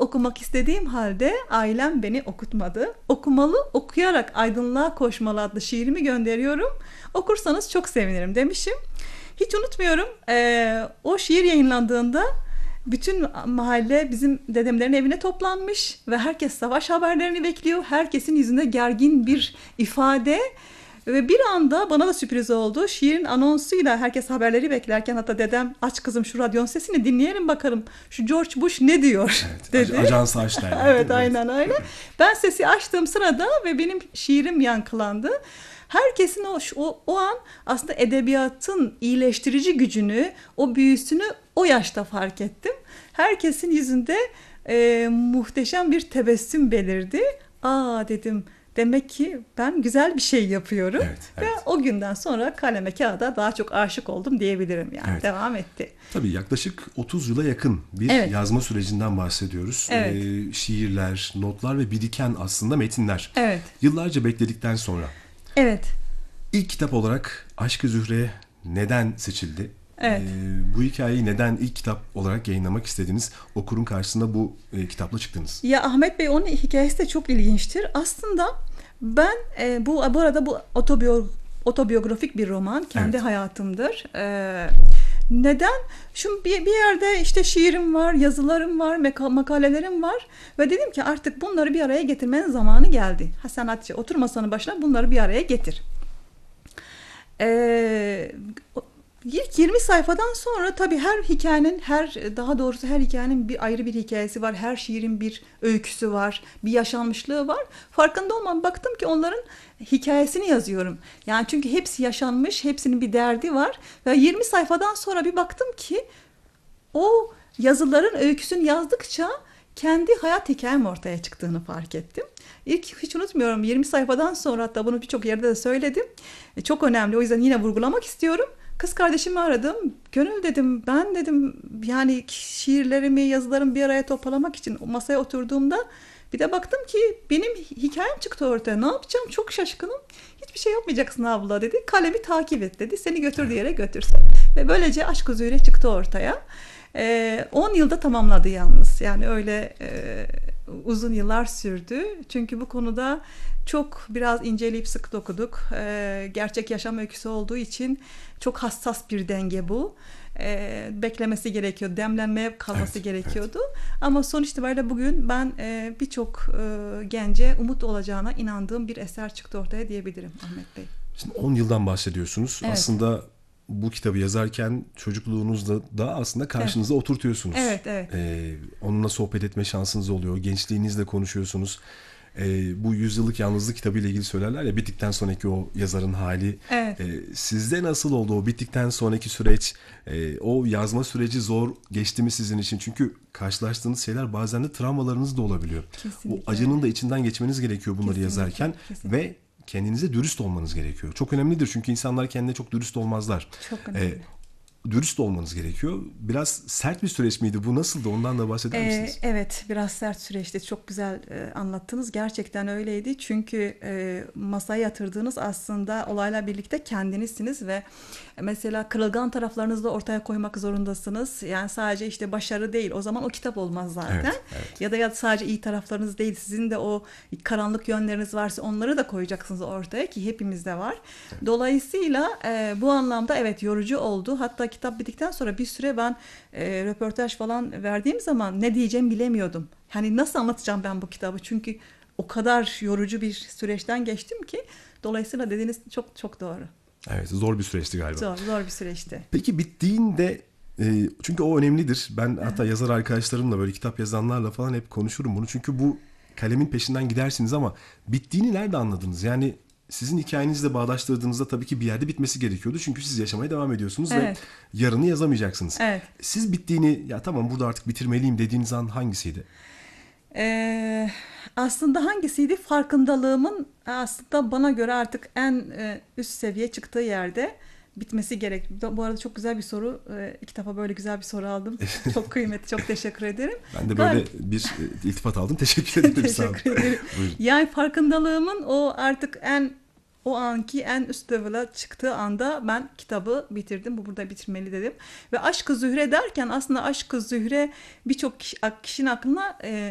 okumak istediğim halde ailem beni okutmadı. Okumalı, okuyarak aydınlığa koşmalı adlı şiirimi gönderiyorum. Okursanız çok sevinirim demişim. Hiç unutmuyorum, o şiir yayınlandığında bütün mahalle bizim dedemlerin evine toplanmış ve herkes savaş haberlerini bekliyor. Herkesin yüzünde gergin bir ifade. Ve bir anda bana da sürpriz oldu. Şiirin anonsuyla herkes haberleri beklerken, hatta dedem aç kızım şu radyonun sesini dinleyelim bakalım. Şu George Bush ne diyor dedi. Ajansı aç derler. Evet, aynen öyle. Ben sesi açtığım sırada ve benim şiirim yankılandı. Herkesin o an aslında edebiyatın iyileştirici gücünü, o büyüsünü o yaşta fark ettim. Herkesin yüzünde muhteşem bir tebessüm belirdi. Aa dedim, demek ki ben güzel bir şey yapıyorum. Evet. Ve o günden sonra kaleme kağıda daha çok aşık oldum diyebilirim yani. Evet. Devam etti. Tabii yaklaşık 30 yıla yakın bir yazma sürecinden bahsediyoruz. Evet. Şiirler, notlar ve biriken aslında metinler. Evet. Yıllarca bekledikten sonra. Evet. İlk kitap olarak Aşk-ı Zühre neden seçildi? Evet. Bu hikayeyi neden ilk kitap olarak yayınlamak istediniz? Okurun karşısında bu kitapla çıktınız. Ya Ahmet Bey, onun hikayesi de çok ilginçtir. Aslında ben bu arada bu otobiyografik bir roman. Kendi hayatımdır. Neden? Şimdi bir yerde işte şiirim var, yazılarım var, makalelerim var ve dedim ki artık bunları bir araya getirmenin zamanı geldi. Sen Hatice otur masanın başına, bunları bir araya getir. İlk 20 sayfadan sonra tabii her hikayenin bir ayrı bir hikayesi var. Her şiirin bir öyküsü var, bir yaşanmışlığı var. Farkında olmam, baktım ki onların hikayesini yazıyorum. Yani çünkü hepsi yaşanmış, hepsinin bir derdi var. Ve 20 sayfadan sonra bir baktım ki o yazıların öyküsünü yazdıkça kendi hayat hikayem ortaya çıktığını fark ettim. Hiç unutmuyorum, 20 sayfadan sonra, hatta bunu birçok yerde de söyledim. Çok önemli, o yüzden yine vurgulamak istiyorum. Kız kardeşimi aradım. Gönül dedim, ben dedim yani şiirlerimi, yazılarımı bir araya toplamak için masaya oturduğumda bir de baktım ki benim hikayem çıktı ortaya. Ne yapacağım? Çok şaşkınım. Hiçbir şey yapmayacaksın abla dedi. Kalemi takip et dedi. Seni götürdüğü yere götürsün. Ve böylece Aşk-ı Zühre çıktı ortaya. 10 yılda tamamladı yalnız. Yani öyle uzun yıllar sürdü. Çünkü bu konuda çok biraz inceleyip sık dokuduk. Gerçek yaşam öyküsü olduğu için çok hassas bir denge bu. Beklemesi gerekiyordu, demlenmeye kalması gerekiyordu. Ama sonuç itibariyle bugün ben birçok gence umut olacağına inandığım bir eser çıktı ortaya diyebilirim Ahmet Bey. Şimdi 10 yıldan bahsediyorsunuz. Evet. Aslında bu kitabı yazarken çocukluğunuzda da aslında karşınıza oturtuyorsunuz. Evet. Onunla sohbet etme şansınız oluyor. Gençliğinizle konuşuyorsunuz. Bu Yüzyıllık Yalnızlık kitabı ile ilgili söylerler ya, bittikten sonraki o yazarın hali. Evet. Sizde nasıl oldu o bittikten sonraki süreç? O yazma süreci zor geçti mi sizin için? Çünkü karşılaştığınız şeyler bazen de travmalarınız da olabiliyor. Kesinlikle. O acının da içinden geçmeniz gerekiyor bunları yazarken. Kesinlikle. Ve kendinize dürüst olmanız gerekiyor. Çok önemlidir çünkü insanlar kendine çok dürüst olmazlar. Çok önemli. Dürüst olmanız gerekiyor. Biraz sert bir süreç miydi bu? Nasıldı? Ondan da bahseder misiniz? Evet, biraz sert süreçti. Çok güzel anlattınız. Gerçekten öyleydi. Çünkü masaya yatırdığınız aslında olayla birlikte kendinizsiniz ve mesela kırılgan taraflarınızı da ortaya koymak zorundasınız. Yani sadece işte başarı değil. O zaman o kitap olmaz zaten. Evet. Ya da sadece iyi taraflarınız değil. Sizin de o karanlık yönleriniz varsa onları da koyacaksınız ortaya, ki hepimizde var. Evet. Dolayısıyla bu anlamda evet, yorucu oldu. Hatta kitap bittikten sonra bir süre ben röportaj falan verdiğim zaman ne diyeceğimi bilemiyordum. Hani nasıl anlatacağım ben bu kitabı? Çünkü o kadar yorucu bir süreçten geçtim ki. Dolayısıyla dediğiniz çok çok doğru. Evet, zor bir süreçti galiba. Zor bir süreçti. Peki bittiğinde, çünkü o önemlidir. Ben hatta yazar arkadaşlarımla, böyle kitap yazanlarla falan hep konuşurum bunu. Çünkü bu kalemin peşinden gidersiniz ama bittiğini nerede anladınız? Yani sizin hikayenizle bağdaştırdığınızda tabii ki bir yerde bitmesi gerekiyordu. Çünkü siz yaşamaya devam ediyorsunuz ve yarını yazamayacaksınız. Evet. Siz bittiğini, ya tamam burada artık bitirmeliyim dediğiniz an hangisiydi? Aslında hangisiydi? Farkındalığımın aslında bana göre artık en üst seviye çıktığı yerde bitmesi gerek. Bu arada çok güzel bir soru. Kitaba böyle güzel bir soru aldım. Çok kıymetli, çok teşekkür ederim. Ben de böyle bir iltifat aldım. Teşekkür ederim. Teşekkür ederim. Yani farkındalığımın o artık o anki en üst level'a çıktığı anda ben kitabı bitirdim. Bu burada bitirmeli dedim. Ve Aşk-ı Zühre derken aslında Aşk-ı Zühre birçok kişinin aklına